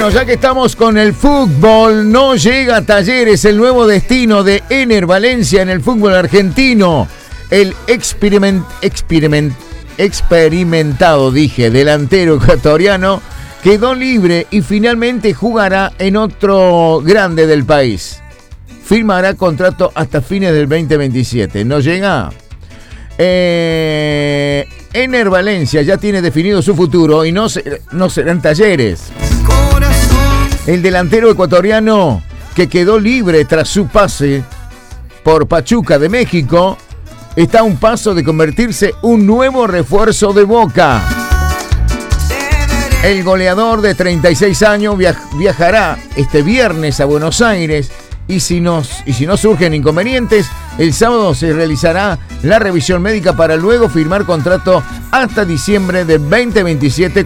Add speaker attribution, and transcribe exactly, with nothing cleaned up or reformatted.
Speaker 1: Bueno, ya que estamos con el fútbol, no llega a Talleres, el nuevo destino de Ener Valencia en el fútbol argentino. El experiment, experiment, experimentado, dije, delantero ecuatoriano quedó libre y finalmente jugará en otro grande del país. Firmará contrato hasta fines del veinte veintisiete. ¿No llega? Eh, Ener Valencia ya tiene definido su futuro y no, se, no serán Talleres. El delantero ecuatoriano que quedó libre tras su pase por Pachuca de México está a un paso de convertirse en un nuevo refuerzo de Boca. El goleador de treinta y seis años viaj- viajará este viernes a Buenos Aires y si, nos, y si no surgen inconvenientes, el sábado se realizará la revisión médica para luego firmar contrato hasta diciembre de veinte veintisiete